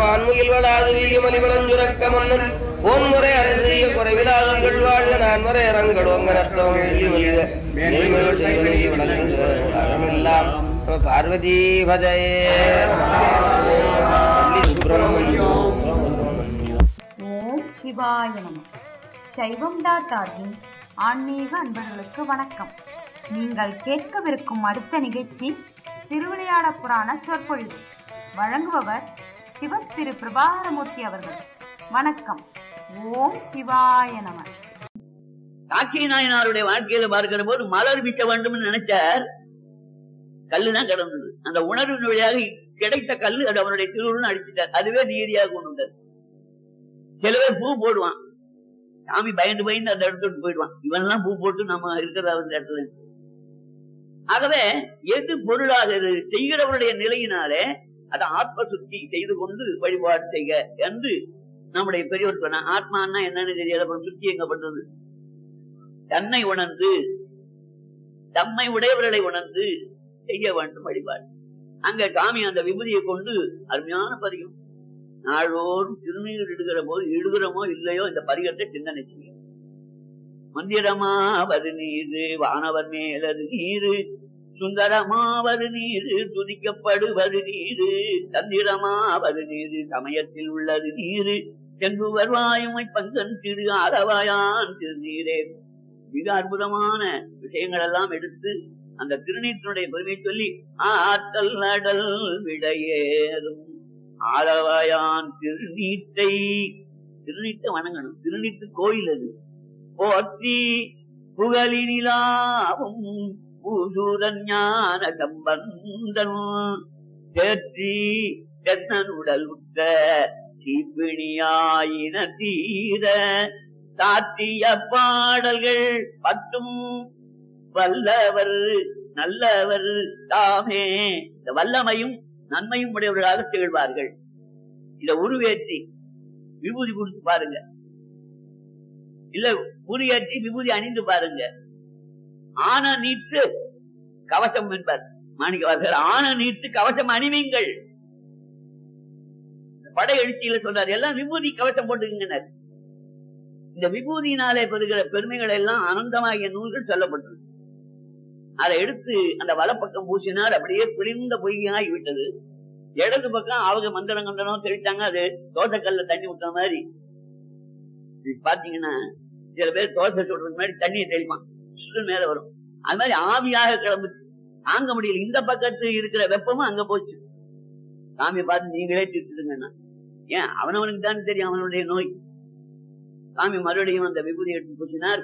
வான்முகில் வளாது வீமலிவளஞ்சுரக்க மன்னன் ஓன்முறை அரசிய குறைவிலாதங்கள் வாழ்க நான்முறை அரங்கள் ஒங்க நஷ்டம் மேன்மைகள் செய்வனை விளங்குக அறமெல்லாம் பார்வதி பதையே சுப்பிரமணியம். ஓம் சிவாய நம. சைவம்.ஆர்கின் ஆன்மீக அன்பர்களுக்கு வணக்கம். நீங்கள் கேட்கவிருக்கும் அடுத்த நிகழ்ச்சி திருவிளையாட புராண சொற்பொழிவு. வழங்குபவர் சிவத்திரு பிரபாகரமூர்த்தி அவர்கள். வணக்கம். ஓம் சிவாய நம. காக்கை நாயனாருடைய வாழ்க்கையில பார்க்கிற போது மலர் வீட்ட வேண்டும் நினைச்சார். கல்லுதான் கிடந்தது. அந்த உணர்வின் வழியாக கிடைத்த கல்லு அது அவருடைய திருவுருன்னு அடிச்சுட்டார். அதுவே நீதியாக கொண்டு வந்தார். சில பேர் பூ போடுவான், சாமி பயந்து பயந்து அந்த இடத்துக்கு போயிடுவான். இவன்லாம் பூ போட்டு நம்ம இருக்கிறதா அந்த இடத்துல. ஆகவே எது பொருளாக செய்கிறவருடைய நிலையினாலே அதை ஆத்ம சுத்தி செய்து கொண்டு வழிபாடு செய்க என்று நம்முடைய பெரியவர் சொன்ன. ஆத்மான்னா என்னன்னு தெரியாது, அப்புறம் சுத்தி எங்க பண்றது? தன்னை உணர்ந்து தம்மை உடையவர்களை உணர்ந்து செய்ய வேண்டும் வழிபாடு. அங்க காமி அந்த விபூதியை கொண்டு அருமையான பதிகம். நாளோறும் திருநீர் இடுகிற போது இடுகிறோமோ இல்லையோ இந்த பதிகத்தை சிந்தனை செய்ய. மந்திரமாவது நீரு வானவர் மேலது நீரு, சுந்தரமாவது நீரு துதிக்கப்படுவது நீரு, தந்திரமாவது நீரு சமயத்தில் உள்ளது நீரு, செங்குவர் வாயுமை பங்கன் திரு ஆரவாயான் திருநீரே. மிக அற்புதமான விஷயங்கள் எல்லாம் எடுத்து அந்த திருநீற்றினுடைய பெருமை சொல்லி ஆற்றல் நடல் விடையேறும் ஆரவாயான் திருநீற்றை வணங்கணும். திருநீற்று கோயில் அது. போற்றி புகழினிலாவும் பூசூரன் ஞான சம்பந்தன் தேற்றி தென்னனுடல் உற்ற தீப்பிணியாயின தீர சாத்திய பாடல்கள் பட்டும் வல்லவர் நல்லவர் தாமே. இந்த வல்லமையும் நன்மையும் உடையவர்களாக திகழ்வார்கள். இத உருவேற்றி விபூதி கொடுத்து பாருங்க, இல்ல உருவேற்றி விபூதி அணிந்து பாருங்க. ஆன நீட்டு கவசம் என்பார் மாணிக்கவாசகர். ஆன நீட்டு கவசம் அணிவீங்கள். படை எழுச்சியில சொல்றாரு, எல்லாம் விபூதி கவசம் போட்டுக்கின்றனர். இந்த விபூதியினாலே பெறுகிற பெருமைகள் எல்லாம் அனந்தமாகிய நூல்கள் சொல்லப்பட்டது. அதை எடுத்து அந்த வலப்பக்கம் பூசினார். அப்படியே குளிர்ந்த பொய்யாகி விட்டது. இடது பக்கம் அவங்க மந்திரம் கண்டனம் தெளித்தாங்க. அது தோசைக்கல்ல தண்ணி விட்ட மாதிரி. பாத்தீங்கன்னா சில பேர் தோசை சொல்றதுக்கு மாதிரி தண்ணியை தெளிப்பான், மேல வரும். அது மாதிரி ஆவியாக கிளம்பு தாங்க முடியல. இந்த பக்கத்து இருக்கிற வெப்பமும் அங்க போச்சு. சாமியை பார்த்து நீங்களே தீர்த்துடுங்கன்னா ஏன் அவனவனுக்கு தான் தெரியும் அவனுடைய நோய். சாமி மறுபடியும் அந்த விபூதி எடுத்து பூசினார்.